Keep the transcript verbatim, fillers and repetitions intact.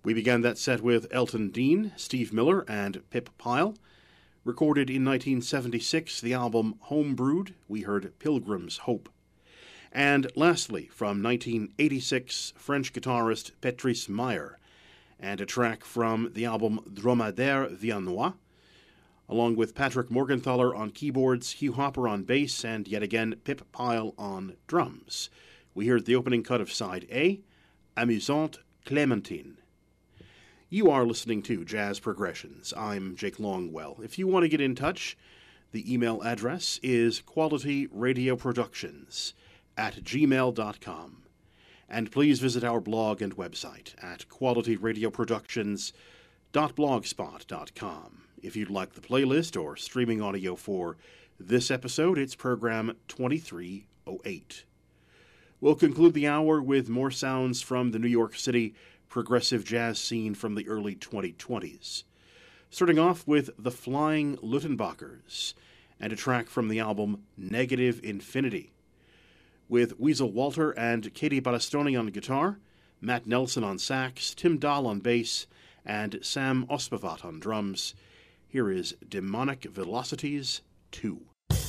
We began that set with Elton Dean, Steve Miller, and Pip Pyle. Recorded in nineteen seventy-six, the album Homebrewed, we heard Pilgrim's Hope. And lastly, from nineteen eighty-six, French guitarist Patrice Meyer, and a track from the album Dromadaire Viennois, along with Patrick Morgenthaler on keyboards, Hugh Hopper on bass, and yet again Pip Pyle on drums. We heard the opening cut of Side A, Amusante Clémentine. You are listening to Jazz Progressions. I'm Jake Longwell. If you want to get in touch, the email address is qualityradioproductions at gmail dot com. And please visit our blog and website at qualityradioproductions dot blogspot dot com. If you'd like the playlist or streaming audio for this episode, it's program twenty-three oh eight. We'll conclude the hour with more sounds from the New York City progressive jazz scene from the early twenty twenties. Starting off with the Flying Luttenbachers and a track from the album Negative Infinity, with Weasel Walter and Katie Ballestoni on guitar, Matt Nelson on sax, Tim Dahl on bass, and Sam Ospavat on drums. Here is Demonic Velocities two.